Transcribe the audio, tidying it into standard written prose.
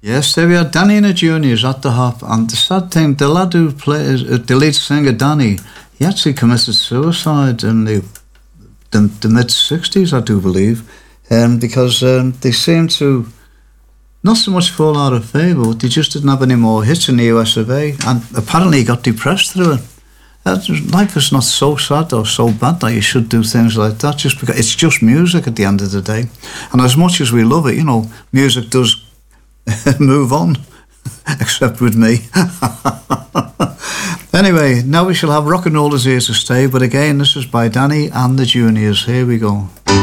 Yes, there we are, Danny and the Juniors at the hop. And the sad thing, the lad who plays, the lead singer, Danny, he actually committed suicide in the mid-60s, I do believe, because they seemed to not so much fall out of favour, but they just didn't have any more hits in the US of A, and apparently he got depressed through it. Life is not so sad or so bad that you should do things like that, just because it's just music at the end of the day. And as much as we love it, music does move on, except with me. Anyway, now we shall have Rock and Roll Is Here to Stay, but again, this is by Danny and the Juniors. Here we go.